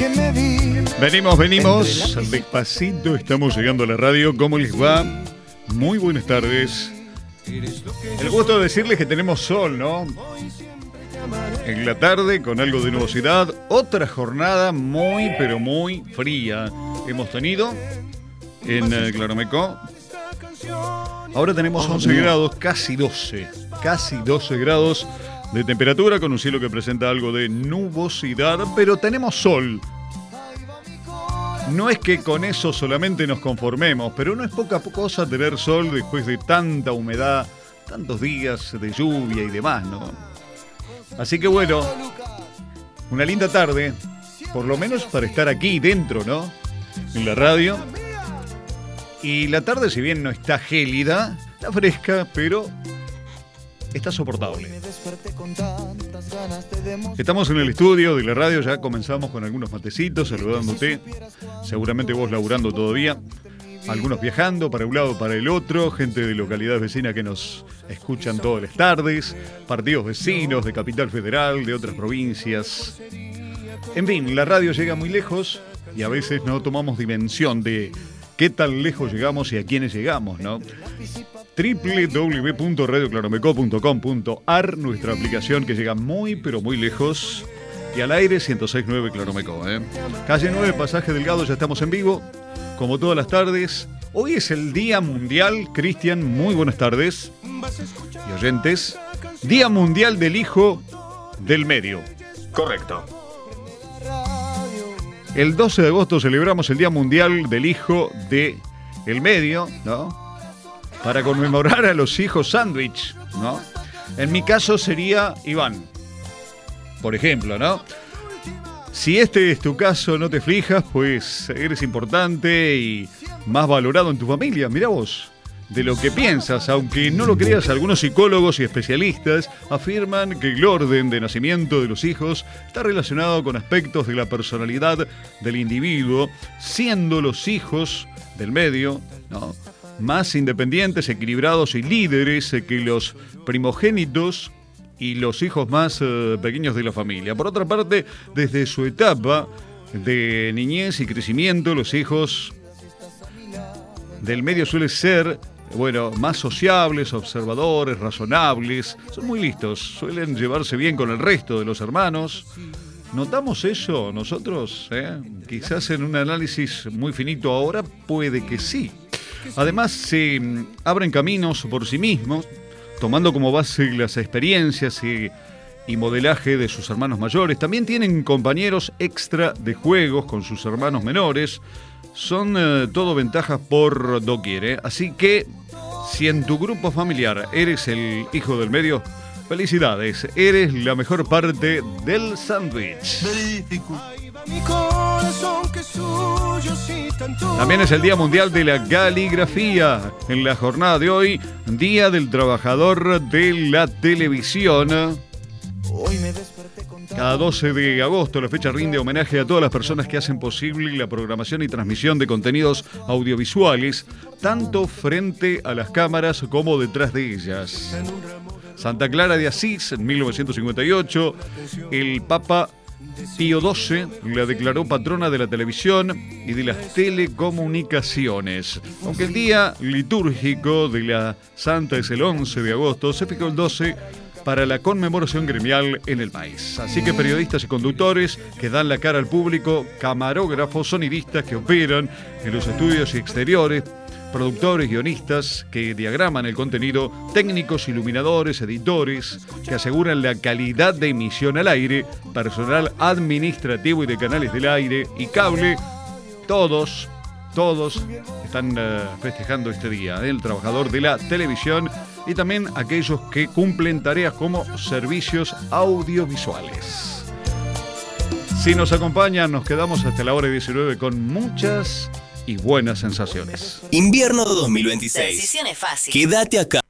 Venimos, despacito estamos llegando a la radio. ¿Cómo les va? Muy buenas tardes. El gusto de decirles que tenemos sol, ¿no? En la tarde con algo de nubosidad. Otra jornada muy, pero muy fría hemos tenido en Claromecó. Ahora tenemos 11 grados, casi 12 grados de temperatura, con un cielo que presenta algo de nubosidad, pero tenemos sol. No es que con eso solamente nos conformemos, pero no es poca cosa tener sol después de tanta humedad, tantos días de lluvia y demás, ¿no? Así que bueno, una linda tarde, por lo menos para estar aquí dentro, ¿no? En la radio. Y la tarde, si bien no está gélida, está fresca, pero está soportable. Estamos en el estudio de la radio, ya comenzamos con algunos matecitos, saludándote. Seguramente vos laburando todavía. Algunos viajando para un lado, para el otro. Gente de localidades vecinas que nos escuchan todas las tardes. Partidos vecinos de Capital Federal, de otras provincias. En fin, la radio llega muy lejos y a veces no tomamos dimensión de qué tan lejos llegamos y a quiénes llegamos, ¿no? www.radioclaromecó.com.ar, nuestra aplicación que llega muy, pero muy lejos. Y al aire 106.9 Claromecó, Calle 9, Pasaje Delgado, ya estamos en vivo, como todas las tardes. Hoy es el Día Mundial, Cristian, muy buenas tardes, y oyentes, Día Mundial del Hijo del Medio. Correcto. El 12 de agosto celebramos el Día Mundial del Hijo del Medio, ¿no? Para conmemorar a los hijos sándwich, ¿no? En mi caso sería Iván, por ejemplo, ¿no? Si este es tu caso, no te aflijas, pues eres importante y más valorado en tu familia. Mirá vos, de lo que piensas, aunque no lo creas, algunos psicólogos y especialistas afirman que el orden de nacimiento de los hijos está relacionado con aspectos de la personalidad del individuo, siendo los hijos del medio, ¿no?, más independientes, equilibrados y líderes que los primogénitos y los hijos más pequeños de la familia. Por otra parte, desde su etapa de niñez y crecimiento, los hijos del medio suelen ser, bueno, más sociables, observadores, razonables, son muy listos, suelen llevarse bien con el resto de los hermanos. ¿Notamos eso nosotros? Quizás en un análisis muy finito ahora, puede que sí. Además, se abren caminos por sí mismos, tomando como base las experiencias y modelaje de sus hermanos mayores. También tienen compañeros extra de juegos con sus hermanos menores. Son todo ventajas por doquier, Así que, si en tu grupo familiar eres el hijo del medio, felicidades, eres la mejor parte del sándwich. También es el Día Mundial de la Caligrafía. En la jornada de hoy, Día del Trabajador de la Televisión. Cada 12 de agosto la fecha rinde homenaje a todas las personas que hacen posible la programación y transmisión de contenidos audiovisuales, tanto frente a las cámaras como detrás de ellas. Santa Clara de Asís, en 1958, el Papa Pío XII la declaró patrona de la televisión y de las telecomunicaciones. Aunque el día litúrgico de la Santa es el 11 de agosto, se fijó el 12 para la conmemoración gremial en el país. Así que periodistas y conductores que dan la cara al público, camarógrafos, sonidistas que operan en los estudios y exteriores, productores, guionistas que diagraman el contenido, técnicos, iluminadores, editores que aseguran la calidad de emisión al aire, personal administrativo y de canales del aire y cable, todos están festejando este día, el trabajador de la televisión y también aquellos que cumplen tareas como servicios audiovisuales. Si nos acompañan, nos quedamos hasta la hora 19 con muchas y buenas sensaciones. Invierno 2026. La decisión es fácil. Quédate acá.